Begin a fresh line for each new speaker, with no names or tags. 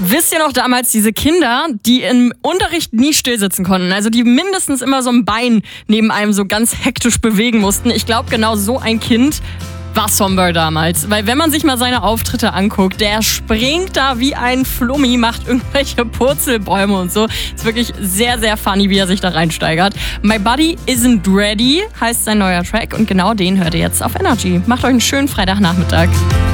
Wisst ihr noch damals diese Kinder, die im Unterricht nie still sitzen konnten? Also die mindestens immer so ein Bein neben einem so ganz hektisch bewegen mussten. Ich glaube, genau so ein Kind war Somber damals. Weil wenn man sich mal seine Auftritte anguckt, der springt da wie ein Flummi, macht irgendwelche Purzelbäume und so. Ist wirklich sehr, sehr funny, wie er sich da reinsteigert. My Body Isn't Ready heißt sein neuer Track und genau den hört ihr jetzt auf Energy. Macht euch einen schönen Freitagnachmittag.